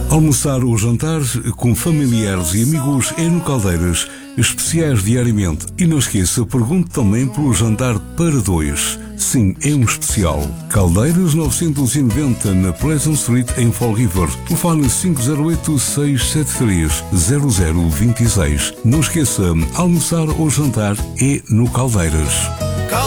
Almoçar ou jantar com familiares e amigos é no Caldeiras, especiais diariamente. E não esqueça, pergunte também pelo jantar para dois. Sim, é um especial. Caldeiras 990 na Pleasant Street em Fall River. Telefone 508-673-0026. Não esqueça, almoçar ou jantar é no Caldeiras.